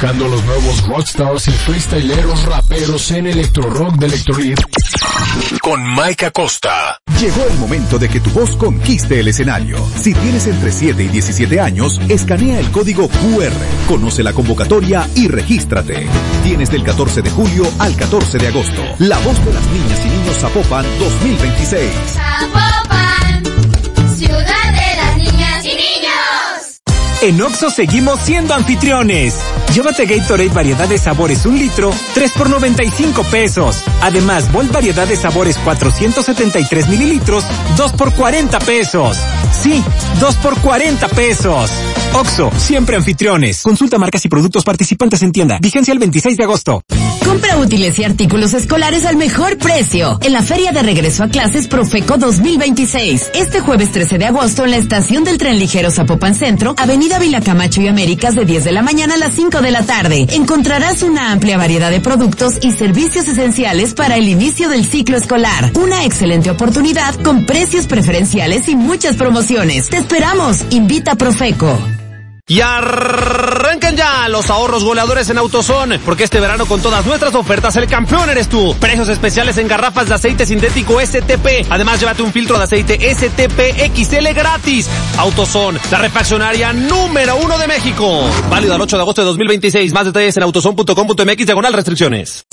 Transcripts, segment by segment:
Buscando los nuevos rockstars y freestyleros raperos en Electro Rock de Electrolit con Mike Acosta. Llegó el momento de que tu voz conquiste el escenario. Si tienes entre 7 y 17 años, escanea el código QR, conoce la convocatoria y regístrate. Tienes del 14 de julio al 14 de agosto. La voz de las niñas y niños Zapopan 2026. Zapopan, ciudad de las niñas y niños. En Oxxo seguimos siendo anfitriones. Llévate Gatorade variedad de sabores 1 litro, 3 por 95 pesos. Además, Volt variedad de sabores 473 mililitros, 2 por 40 pesos. Sí, 2 por 40 pesos. Oxxo, siempre anfitriones. Consulta marcas y productos participantes en tienda. Vigencia el 26 de agosto. Compra útiles y artículos escolares al mejor precio en la Feria de Regreso a Clases Profeco 2026. Este jueves 13 de agosto en la estación del tren ligero Zapopan Centro, Avenida Vila Camacho y Américas, de 10 de la mañana a las 5 de la tarde. Encontrarás una amplia variedad de productos y servicios esenciales para el inicio del ciclo escolar. Una excelente oportunidad con precios preferenciales y muchas promociones. ¡Te esperamos! Invita a Profeco. Y arrancan ya los ahorros goleadores en AutoZone, porque este verano con todas nuestras ofertas el campeón eres tú. Precios especiales en garrafas de aceite sintético STP. Además, llévate un filtro de aceite STP XL gratis. AutoZone, la refaccionaria número 1 de México. Válido al 8 de agosto de 2026. Más detalles en autozone.com.mx/restricciones.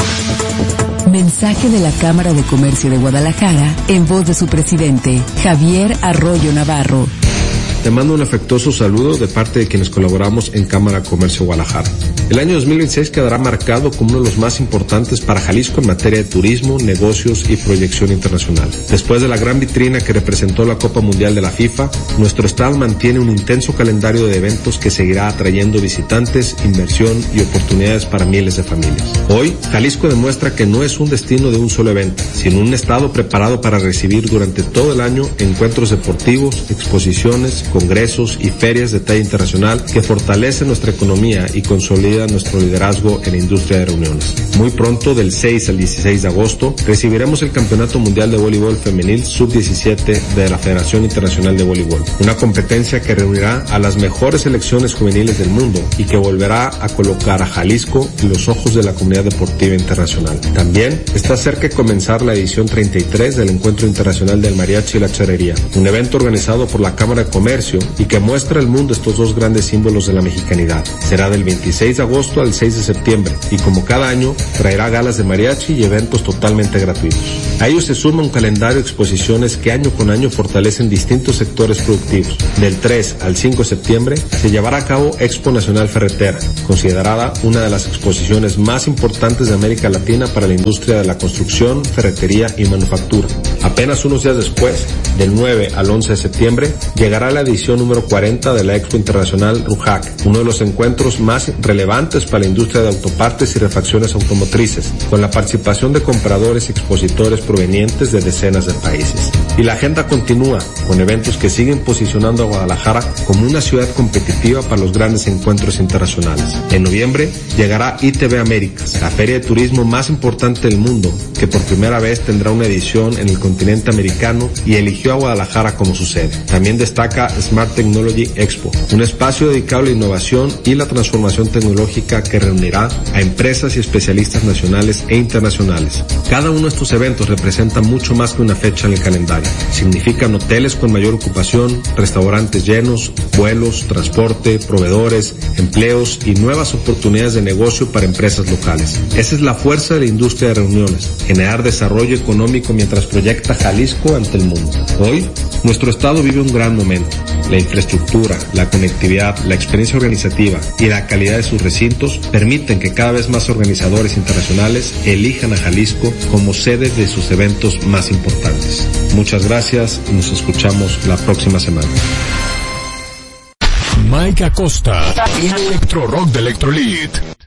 Mensaje de la Cámara de Comercio de Guadalajara en voz de su presidente, Javier Arroyo Navarro. Te mando un afectuoso saludo de parte de quienes colaboramos en Cámara Comercio Guadalajara. El año 2026 quedará marcado como uno de los más importantes para Jalisco en materia de turismo, negocios y proyección internacional. Después de la gran vitrina que representó la Copa Mundial de la FIFA, nuestro estado mantiene un intenso calendario de eventos que seguirá atrayendo visitantes, inversión y oportunidades para miles de familias. Hoy, Jalisco demuestra que no es un destino de un solo evento, sino un estado preparado para recibir durante todo el año encuentros deportivos, exposiciones, congresos y ferias de talla internacional que fortalecen nuestra economía y consolidan nuestro liderazgo en la industria de reuniones. Muy pronto, del 6 al 16 de agosto, recibiremos el Campeonato Mundial de Voleibol Femenil Sub-17 de la Federación Internacional de Voleibol, una competencia que reunirá a las mejores selecciones juveniles del mundo y que volverá a colocar a Jalisco en los ojos de la comunidad deportiva internacional. También está cerca de comenzar la edición 33 del Encuentro Internacional del Mariachi y la Charrería, un evento organizado por la Cámara de Comercio y que muestra al mundo estos dos grandes símbolos de la mexicanidad. Será del 26 de agosto al 6 de septiembre y, como cada año, traerá galas de mariachi y eventos totalmente gratuitos. A ello se suma un calendario de exposiciones que año con año fortalecen distintos sectores productivos. Del 3 al 5 de septiembre se llevará a cabo Expo Nacional Ferretera, considerada una de las exposiciones más importantes de América Latina para la industria de la construcción, ferretería y manufactura. Apenas unos días después, del 9 al 11 de septiembre, llegará la edición número 40 de la Expo Internacional RUJAC, uno de los encuentros más relevantes para la industria de autopartes y refacciones automotrices, con la participación de compradores y expositores provenientes de decenas de países. Y la agenda continúa, con eventos que siguen posicionando a Guadalajara como una ciudad competitiva para los grandes encuentros internacionales. En noviembre llegará ITV Américas, la feria de turismo más importante del mundo, que por primera vez tendrá una edición en el continente americano y eligió a Guadalajara como su sede. También destaca Smart Technology Expo, un espacio dedicado a la innovación y la transformación tecnológica que reunirá a empresas y especialistas nacionales e internacionales. Cada uno de estos eventos representa mucho más que una fecha en el calendario. Significan hoteles con mayor ocupación, restaurantes llenos, vuelos, transporte, proveedores, empleos y nuevas oportunidades de negocio para empresas locales. Esa es la fuerza de la industria de reuniones, generar desarrollo económico mientras proyecta Jalisco ante el mundo. Hoy, nuestro estado vive un gran momento. La infraestructura, la conectividad, la experiencia organizativa y la calidad de sus recintos permiten que cada vez más organizadores internacionales elijan a Jalisco como sede de sus eventos más importantes. Muchas gracias y nos escuchamos la próxima semana. Mike Acosta, en Electro Rock de Electrolit.